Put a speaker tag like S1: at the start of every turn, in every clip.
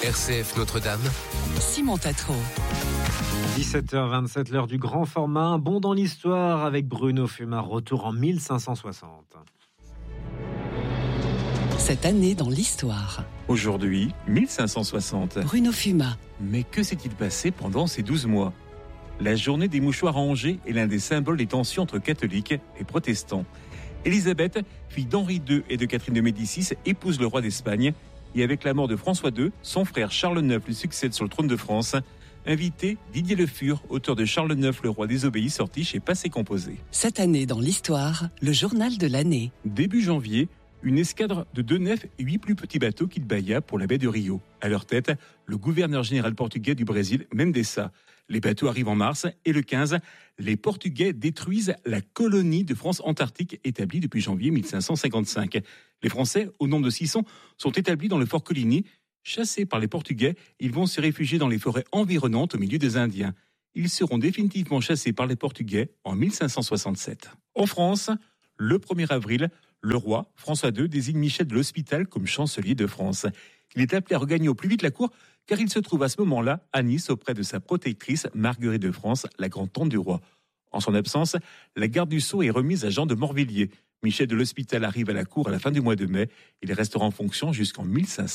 S1: RCF Notre-Dame.
S2: Simon Tatro.
S3: 17h27, l'heure du grand format. Un bond dans l'histoire avec Bruno Fuma. Retour en 1560.
S2: Cette année dans l'histoire.
S4: Aujourd'hui, 1560.
S2: Bruno Fuma.
S4: Mais que s'est-il passé pendant ces 12 mois ? La journée des mouchoirs à Angers est l'un des symboles des tensions entre catholiques et protestants. Élisabeth, fille d'Henri II et de Catherine de Médicis, épouse le roi d'Espagne. Et avec la mort de François II, son frère Charles IX lui succède sur le trône de France. Invité, Didier Le Fur, auteur de Charles IX, le roi désobéi, sorti chez Passé Composé.
S2: Cette année dans l'histoire, le journal de l'année.
S4: Début janvier, une escadre de 2 nefs et 8 plus petits bateaux quitte Bahia pour la baie de Rio. À leur tête, le gouverneur général portugais du Brésil, Mendesa. Les bateaux arrivent en mars et le 15, les Portugais détruisent la colonie de France antarctique établie depuis janvier 1555. Les Français, au nombre de 600, sont établis dans le fort Coligny. Chassés par les Portugais, ils vont se réfugier dans les forêts environnantes au milieu des Indiens. Ils seront définitivement chassés par les Portugais en 1567. En France, le 1er avril, le roi, François II, désigne Michel de l'Hospital comme chancelier de France. Il est appelé à regagner au plus vite la cour, car il se trouve à ce moment-là à Nice auprès de sa protectrice Marguerite de France, la grande-tante du roi. En son absence, la garde du sceau est remise à Jean de Morvilliers. Michel de l'Hospital arrive à la cour à la fin du mois de mai. Il restera en fonction jusqu'en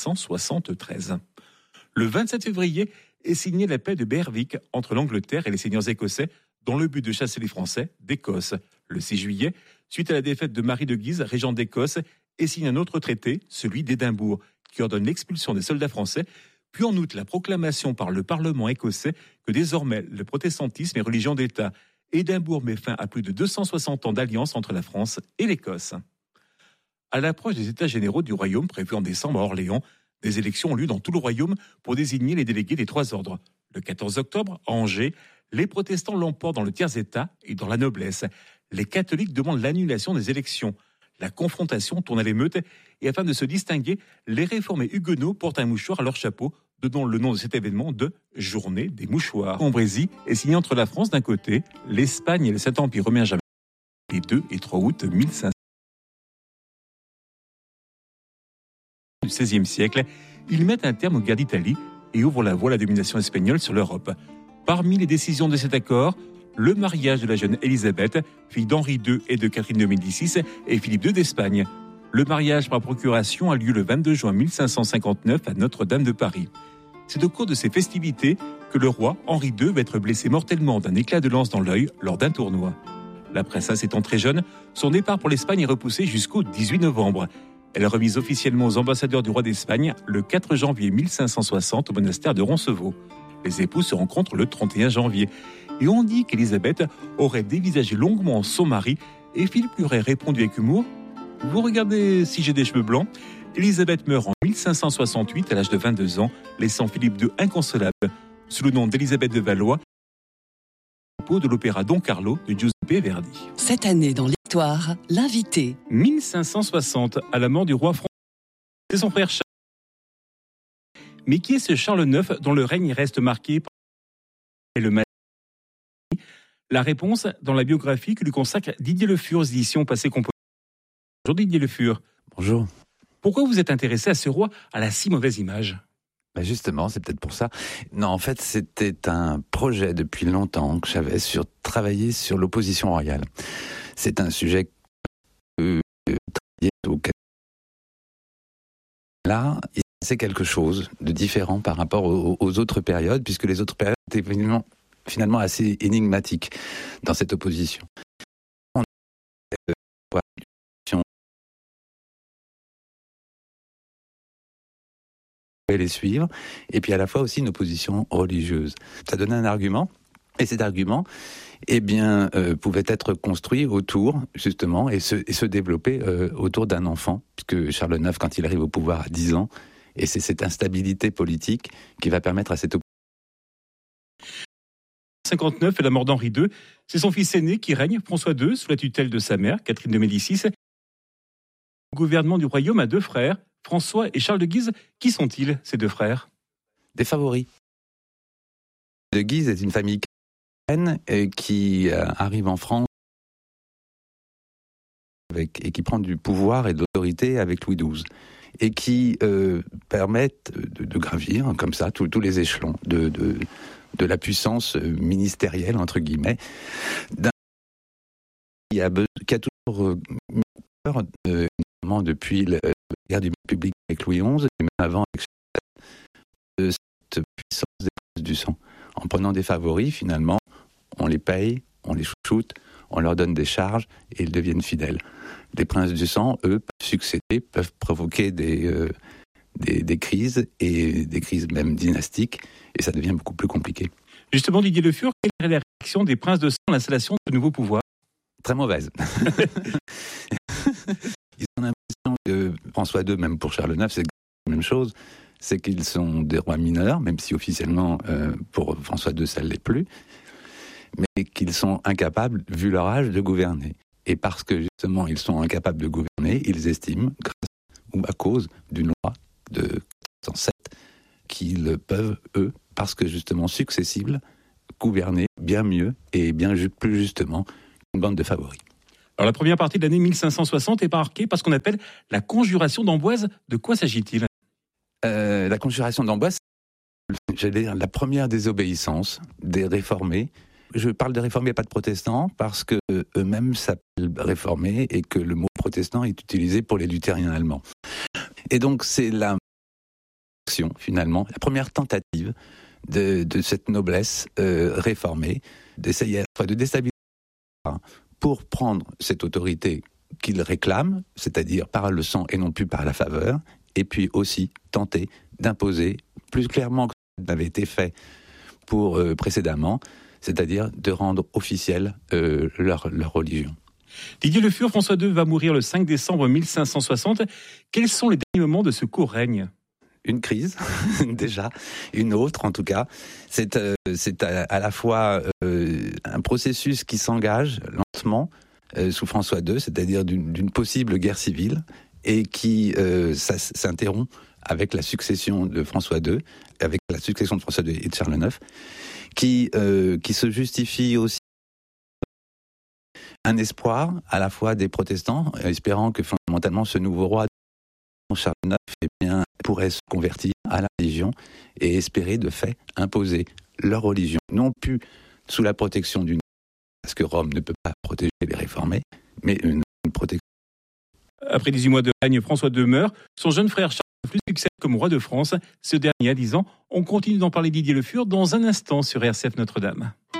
S4: 1573. Le 27 février est signée la paix de Berwick entre l'Angleterre et les seigneurs écossais, dans le but de chasser les Français d'Écosse. Le 6 juillet, suite à la défaite de Marie de Guise, régente d'Écosse, est signé un autre traité, celui d'Édimbourg, qui ordonne l'expulsion des soldats français, puis en août la proclamation par le Parlement écossais que désormais le protestantisme est religion d'État. Édimbourg met fin à plus de 260 ans d'alliance entre la France et l'Écosse. À l'approche des États généraux du royaume prévus en décembre à Orléans, des élections ont lieu dans tout le royaume pour désigner les délégués des 3 ordres. Le 14 octobre, à Angers, les protestants l'emportent dans le tiers-état et dans la noblesse. Les catholiques demandent l'annulation des élections. La confrontation tourne à l'émeute et afin de se distinguer, les réformés huguenots portent un mouchoir à leur chapeau, donnant le nom de cet événement de Journée des mouchoirs. Cambrésis est signé entre la France d'un côté, l'Espagne et le Saint-Empire romain germanique les 2 et 3 août 1500. Du XVIe siècle, ils mettent un terme aux guerres d'Italie et ouvrent la voie à la domination espagnole sur l'Europe. Parmi les décisions de cet accord, le mariage de la jeune Élisabeth, fille d'Henri II et de Catherine de Médicis, et Philippe II d'Espagne. Le mariage par procuration a lieu le 22 juin 1559 à Notre-Dame de Paris. C'est au cours de ces festivités que le roi Henri II va être blessé mortellement d'un éclat de lance dans l'œil lors d'un tournoi. La princesse étant très jeune, son départ pour l'Espagne est repoussé jusqu'au 18 novembre. Elle est remise officiellement aux ambassadeurs du roi d'Espagne le 4 janvier 1560 au monastère de Roncevaux. Les époux se rencontrent le 31 janvier. Et on dit qu'Élisabeth aurait dévisagé longuement son mari et Philippe lui aurait répondu avec humour « Vous regardez si j'ai des cheveux blancs ?» Élisabeth meurt en 1568 à l'âge de 22 ans, laissant Philippe II inconsolable sous le nom d'Élisabeth de Valois, de l'opéra Don Carlo de Giuseppe Verdi.
S2: Cette année dans l'histoire, l'invité.
S4: 1560, à la mort du roi François, c'est son frère Charles. Mais qui est ce Charles IX dont le règne reste marqué par le mal? La réponse dans la biographie que lui consacre Didier Le Fur aux éditions Passé Composé. Bonjour Didier Le Fur.
S5: Bonjour.
S4: Pourquoi vous êtes intéressé à ce roi à la si mauvaise image ?
S5: Justement, c'est peut-être pour ça. Non, en fait, c'était un projet depuis longtemps que j'avais sur travailler sur l'opposition royale. C'est un sujet que là, c'est quelque chose de différent par rapport aux autres périodes, puisque les autres périodes étaient finalement assez énigmatiques dans cette opposition. Les suivre, et puis à la fois aussi une opposition religieuse. Ça donnait un argument, et cet argument pouvait être construit autour, justement, et se développer autour d'un enfant, puisque Charles IX, quand il arrive au pouvoir à 10 ans, et c'est cette instabilité politique qui va permettre à cette opposition.
S4: 59 et la mort d'Henri II, c'est son fils aîné qui règne, François II, sous la tutelle de sa mère, Catherine de Médicis. Le gouvernement du royaume a 2 frères, François et Charles de Guise. Qui sont-ils, ces 2 frères ?
S5: Des favoris. De Guise est une famille qui arrive en France et qui prend du pouvoir et de l'autorité avec Louis XII, et qui permettent de gravir comme ça tous les échelons de la puissance ministérielle, entre guillemets, qui a toujours mis peur, notamment depuis la guerre du public avec Louis XI, et même avant avec de cette puissance des princes du sang. En prenant des favoris, finalement, on les paye, on les chouchoute, on leur donne des charges et ils deviennent fidèles. Les princes du sang, eux, peuvent succéder, peuvent provoquer des crises, et des crises même dynastiques, et ça devient beaucoup plus compliqué.
S4: Justement, Didier Le Fur, quelle est la réaction des princes de sang à l'installation de nouveaux pouvoirs ?
S5: Très mauvaise. Ils ont l'impression que François II, même pour Charles IX, c'est la même chose, c'est qu'ils sont des rois mineurs, même si officiellement pour François II ça ne l'est plus, mais qu'ils sont incapables, vu leur âge, de gouverner. Et parce que justement ils sont incapables de gouverner, ils estiment, grâce ou à cause d'une loi de 1907, qu'ils peuvent, eux, parce que justement successibles, gouverner bien mieux et bien plus justement qu'une bande de favoris.
S4: Alors la première partie de l'année 1560 est marquée par ce qu'on appelle la conjuration d'Amboise. De quoi s'agit-il ?
S5: La conjuration d'Amboise, j'allais dire la première désobéissance des réformés. Je parle de réformés, pas de protestants, parce que eux-mêmes s'appellent réformés et que le mot protestant est utilisé pour les luthériens allemands. Et donc c'est la finalement, la première tentative de cette noblesse réformée d'essayer à la fois de déstabiliser pour prendre cette autorité qu'ils réclament, c'est-à-dire par le sang et non plus par la faveur, et puis aussi tenter d'imposer plus clairement que ça n'avait été fait pour précédemment, c'est-à-dire de rendre officielle leur religion.
S4: Didier Le Fur, François II va mourir le 5 décembre 1560. Quels sont les derniers moments de ce court règne ?
S5: Une crise, déjà, une autre en tout cas. C'est à la fois un processus qui s'engage lentement sous François II, c'est-à-dire d'une possible guerre civile, et qui ça s'interrompt avec la succession de François II, avec la succession de François II et de Charles IX, qui se justifie aussi un espoir à la fois des protestants, espérant que fondamentalement ce nouveau roi Charles IX pourrait se convertir à la religion et espérer de fait imposer leur religion, non plus sous la protection d'une, parce que Rome ne peut pas protéger les réformés, mais une protection.
S4: Après 18 mois de règne, François II meurt. Son jeune frère Charles plus succède comme roi de France. Ce dernier a 10 ans. On continue d'en parler, Didier Le Fur, dans un instant sur RCF Notre-Dame.